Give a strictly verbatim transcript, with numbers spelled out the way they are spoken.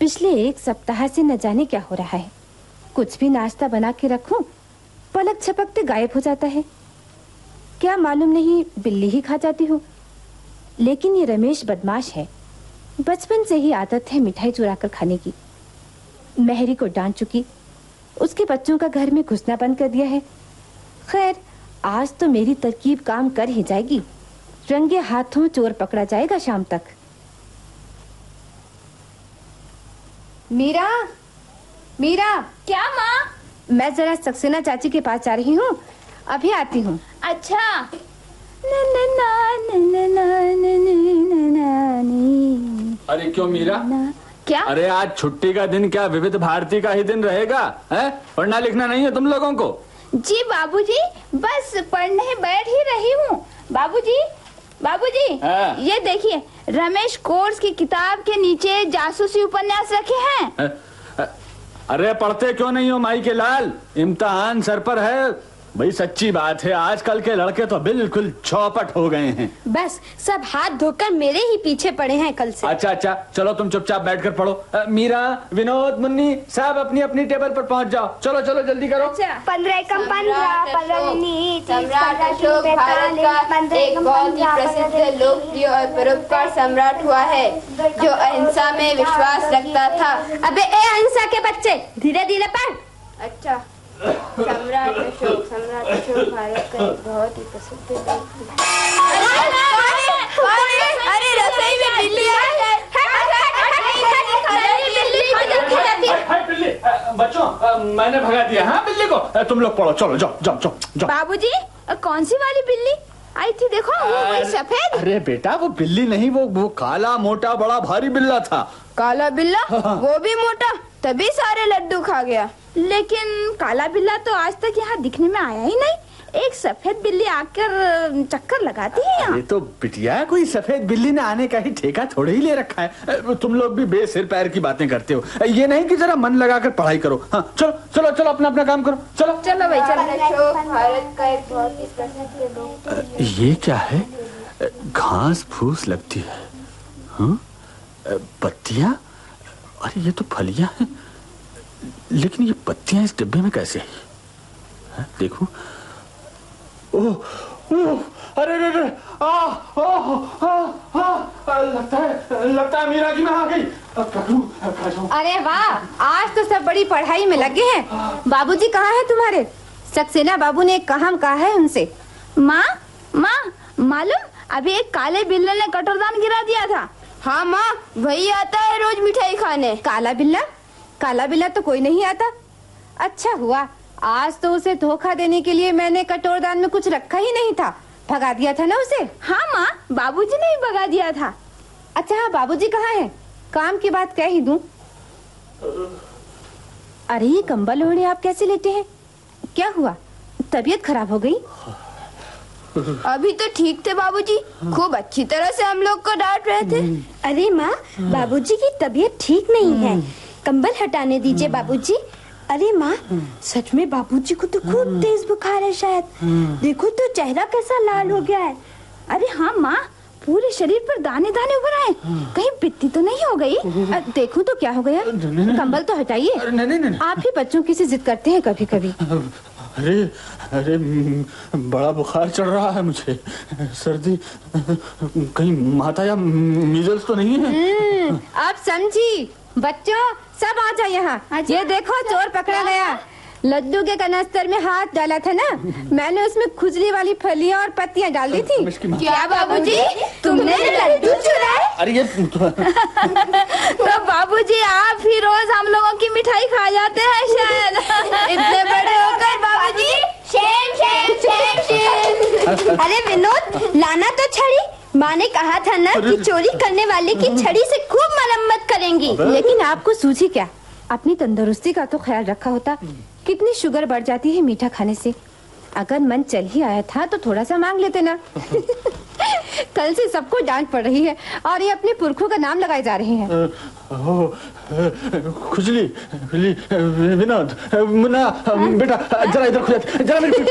पिछले एक सप्ताह से न जाने क्या हो रहा है। कुछ भी नाश्ता बना के रखूं, पलक झपकते गायब हो जाता है। क्या मालूम नहीं बिल्ली ही खा जाती हो। लेकिन ये रमेश बदमाश है, बचपन से ही आदत है मिठाई चुरा कर खाने की। मेहरी को डांट चुकी, उसके बच्चों का घर में घुसना बंद कर दिया है। खैर, आज तो मेरी तरकीब काम कर ही जाएगी। रंगे हाथों चोर पकड़ा जाएगा शाम तक। मीरा, मीरा। क्या माँ? मैं जरा सक्सेना चाची के पास जा रही हूँ, अभी आती हूँ। अच्छा। ना ना ना ना ना ना ना ना ना। अरे क्यों मीरा? क्या? अरे आज छुट्टी का दिन क्या विविध भारती का ही दिन रहेगा? है पढ़ना लिखना नहीं है तुम लोगों को? जी बाबूजी, बस पढ़ने बैठ ही रही हूँ। बाबूजी, बाबूजी, हाँ। ये देखिए, रमेश कोर्स की किताब के नीचे जासूसी उपन्यास रखे हैं। है? अरे पढ़ते क्यों नहीं हो माई के लाल? इम्तिहान सर पर है। भाई सच्ची बात है, आजकल के लड़के तो बिल्कुल चौपट हो गए हैं। बस सब हाथ धोकर मेरे ही पीछे पड़े हैं कल से। अच्छा अच्छा, चलो तुम चुपचाप बैठकर पढ़ो। अ, मीरा, विनोद, मुन्नी सब अपनी अपनी टेबल पर पहुंच जाओ। चलो चलो जल्दी करो। पंद्रह कम पंद्रह पंद्रह सम्राट अशोक भारत का एक बहुत ही प्रसिद्ध, लोकप्रिय और परोपकार सम्राट हुआ है, जो अहिंसा में विश्वास रखता था। अबे ए अहिंसा के बच्चे, धीरे धीरे पढ़। अच्छा। सम्राट अशोक सम्राट अशोक भारत का एक बहुत ही प्रसिद्ध लोकप्रिय। अरे रसोई में बिल्ली है। बिल्ली, बच्चों मैंने भगा दिया। हाँ बिल्ली को। तुम लोग पढ़ो, चलो जाओ जाओ जाओ जाओ। बाबूजी, कौन सी वाली बिल्ली आई थी? देखो वो कोई सफेद। अरे बेटा वो बिल्ली नहीं, वो वो काला मोटा बड़ा भारी बिल्ला था। काला बिल्ला? वो भी मोटा, तभी सारे लड्डू खा गया। लेकिन काला बिल्ला तो आज तक यहाँ दिखने में आया ही नहीं। एक सफेद बिल्ली आकर चक्कर लगाती है यहाँ। ये तो बिटिया कोई सफेद बिल्ली ने आने का ही ठेका थोड़े ही ले रखा है। तुम लोग भी बेसिर पैर की बातें करते हो। ये नहीं कि जरा मन लगाकर पढ़ाई करो। हाँ चलो चलो चलो अपना अपना काम करो। चलो चलो भाई चलो। अशोक भारत का एक बहुत ही प्रसिद्ध लोकप्रिय। ये क्या है? घास फूस लगती है। हाँ? पत्तियां? अरे ये तो फलियां हैं, लेकिन ये पत्तियां इस डिब्बे में कैसे है? देखो। ओह ओह, अरे अरे अरे, आ, आ, आ, आ, लगता है लगता है मीरा की मैं आ गई। अरे वाह, आज तो सब बड़ी पढ़ाई में लगे हैं। बाबूजी कहाँ है तुम्हारे? सक्सेना बाबू ने एक काम कहा है उनसे। माँ माँ, मालूम अभी एक काले बिल्ले ने कटोरदान गिरा दिया था। हाँ माँ, वही आता है रोज मिठाई खाने। काला बिल्ला? काला बिल्ला तो कोई नहीं आता। अच्छा हुआ, आज तो उसे धोखा देने के लिए मैंने कटोरदान में कुछ रखा ही नहीं था। भगा दिया था ना उसे। हाँ माँ, बाबूजी ने ही भगा दिया था। अच्छा हाँ, बाबूजी कहाँ हैं? काम की बात कह ही दूं। अरे ये कंबल ओढ़े आप कैसे लेटे हैं? क्या हुआ, तबीयत खराब हो गई? अभी तो ठीक थे बाबूजी, खूब अच्छी तरह से हम लोग को डांट रहे थे। अरे माँ, बाबूजी की तबीयत ठीक नहीं है, कंबल हटाने दीजिए बाबूजी। अरे माँ, सच में बाबूजी को तो खूब तेज बुखार है शायद। देखो तो चेहरा कैसा लाल हो गया है। अरे हाँ माँ, पूरे शरीर पर दाने दाने उभर आए। कहीं पित्ती तो नहीं हो गई? देखो तो क्या हो गया। कंबल तो हटाइए। आप ही बच्चों की सी जिद करते हैं कभी कभी। अरे अरे बड़ा बुखार चढ़ रहा है मुझे। सर्दी, कहीं माता या मीजल्स तो नहीं है? आप समझी। बच्चों सब आ जाओ यहाँ। ये देखो चोर पकड़ा गया। लड्डू के कनस्तर में हाथ डाला था ना, मैंने उसमें खुजली वाली फलियां और पत्तियां डाल दी थी। क्या बाबूजी, तुमने लड्डू चुराए? अरे ये तो बाबूजी आप ही रोज हम लोगों की मिठाई खा जाते हैं शायद। इतने बड़े होकर बाबूजी। Shem Shem Shem Shem. अरे विनोद, लाना तो छड़ी। माँ ने कहा था ना कि चोरी करने वाले की छड़ी से खूब मरम्मत करेंगी। लेकिन आपको सूझी क्या? अपनी तंदुरुस्ती का तो ख्याल रखा होता। कितनी शुगर बढ़ जाती है मीठा खाने से। अगर मन चल ही आया था तो थोड़ा सा मांग लेते ना। कल से सबको डांट पड़ रही है और ये अपने पुरखों का नाम लगाए जा रहे हैं। खुजली, खुजली, विनोद, मुन्ना, बेटा जरा इधर खुजा, जरा मेरी